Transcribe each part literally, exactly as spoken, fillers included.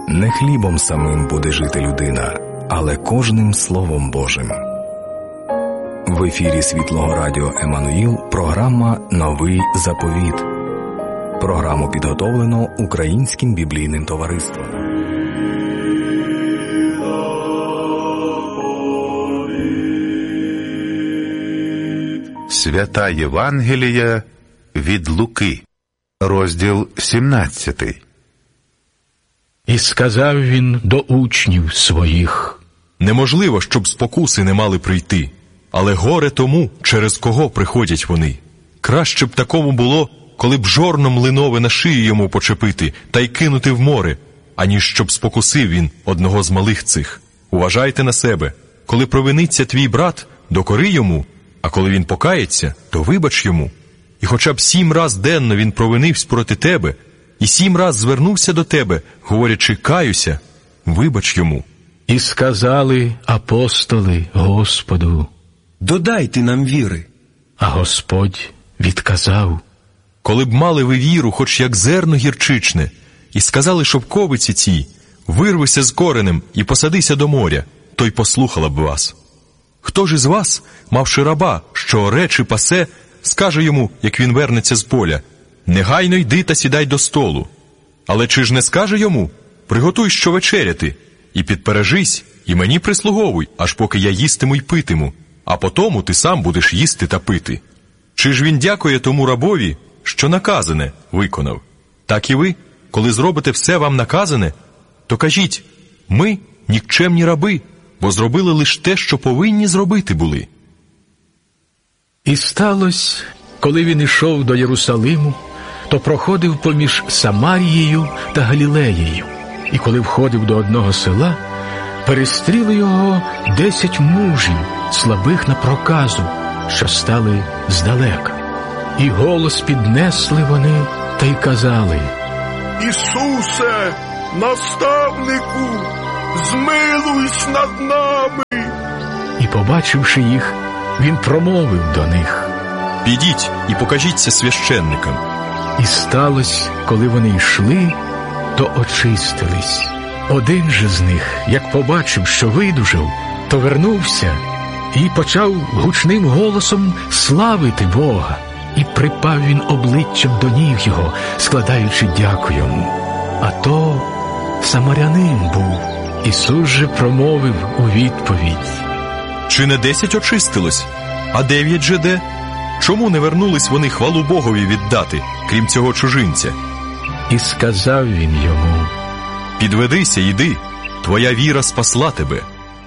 Не хлібом самим буде жити людина, але кожним Словом Божим. В ефірі Світлого Радіо Еммануїл програма «Новий заповіт». Програму підготовлено Українським біблійним товариством. Свята Євангелія від Луки, розділ сімнадцятий. І сказав він до учнів своїх: неможливо, щоб спокуси не мали прийти, але горе тому, через кого приходять вони. Краще б такому було, коли б жорно млинове на шию йому почепити та й кинути в море, аніж щоб спокусив він одного з малих цих. Уважайте на себе. Коли провиниться твій брат, докори йому, а коли він покається, то вибач йому. І хоча б сім раз денно він провинився проти тебе, і сім раз звернувся до тебе, говорячи «каюся», вибач йому. І сказали апостоли Господу: додайте нам віри. А Господь відказав: коли б мали ви віру, хоч як зерно гірчичне, і сказали шовковиці цій: вирвися з коренем і посадися до моря, то й послухала б вас. Хто ж із вас, мавши раба, що оре чи пасе, скаже йому, як він вернеться з поля: негайно йди та сідай до столу? Але чи ж не скаже йому: приготуй що вечеряти, і підпережись, і мені прислуговуй, аж поки я їстиму й питиму, а потому ти сам будеш їсти та пити? Чи ж він дякує тому рабові, що наказане виконав? Так і ви, коли зробите все вам наказане, то кажіть: ми нікчемні раби, бо зробили лише те, що повинні зробити були. І сталося, коли він ішов до Єрусалиму, то проходив поміж Самарією та Галілеєю. І коли входив до одного села, перестріли його десять мужів, слабих на проказу, що стали здалека. І голос піднесли вони та й казали: Ісусе, наставнику, змилуйся над нами. І, побачивши їх, він промовив до них: підіть і покажіться священникам. І сталося, коли вони йшли, то очистились. Один же з них, як побачив, що видужав, то вернувся і почав гучним голосом славити Бога. І припав він обличчям до ніг його, складаючи дяку йому. А то самарянин був. Ісус же промовив у відповідь: чи не десять очистилось, а дев'ять же де? Чому не вернулись вони хвалу Богові віддати, крім цього чужинця? І сказав він йому: підведися, йди, твоя віра спасла тебе.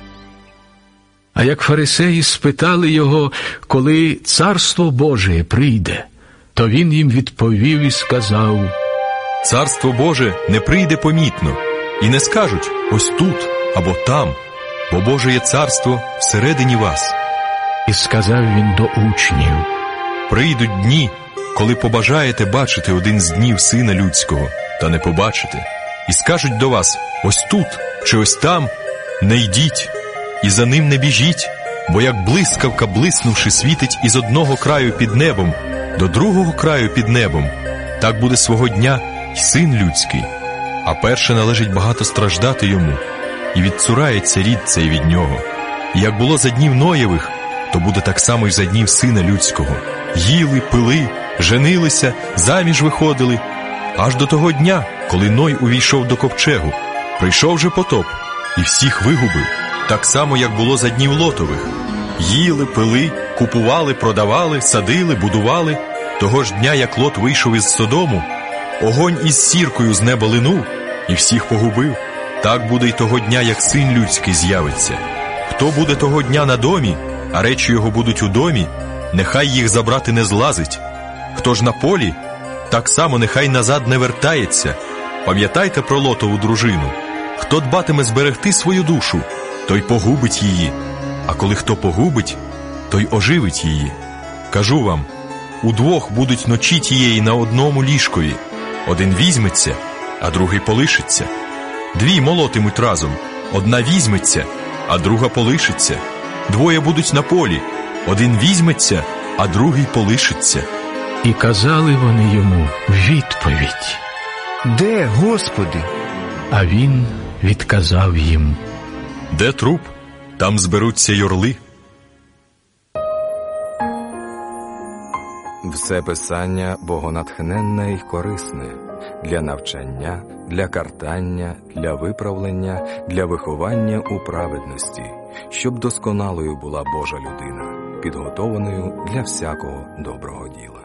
А як фарисеї спитали його, коли Царство Боже прийде, то він їм відповів і сказав: Царство Боже не прийде помітно, і не скажуть ось тут або там, бо Боже є царство всередині вас. І сказав він до учнів: прийдуть дні, коли побажаєте бачити один з днів Сина Людського, та не побачите, і скажуть до вас ось тут чи ось там, не йдіть, і за ним не біжіть, бо як блискавка, блиснувши, світить із одного краю під небом до другого краю під небом, так буде свого дня й Син Людський. А перше належить багато страждати йому, і відцурається рід цей від нього. І як було за днів Ноєвих, то буде так само й за днів Сина Людського. Їли, пили, женилися, заміж виходили, аж до того дня, коли Ной увійшов до ковчегу. Прийшов же потоп, і всіх вигубив, так само, як було за днів Лотових. Їли, пили, купували, продавали, садили, будували. Того ж дня, як Лот вийшов із Содому, огонь із сіркою з неба линув і всіх погубив. Так буде й того дня, як Син Людський з'явиться. Хто буде того дня на домі, а речі його будуть у домі, нехай їх забрати не злазить. Хто ж на полі, так само нехай назад не вертається. Пам'ятайте про Лотову дружину. Хто дбатиме зберегти свою душу, той погубить її, а коли хто погубить, той оживить її. Кажу вам, удвох будуть ночі тієї на одному ліжкові. Один візьметься, а другий полишиться. Дві молотимуть разом, одна візьметься, а друга полишиться. Двоє будуть на полі, один візьметься, а другий полишиться. І казали вони йому в відповідь: де, Господи? А він відказав їм: Де труп, там зберуться й орли. Все писання богонатхненне й корисне для навчання, для картання, для виправлення, для виховання у праведності, щоб досконалою була Божа людина, підготованою для всякого доброго діла.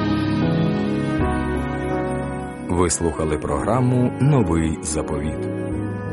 Ви слухали програму «Новий заповіт».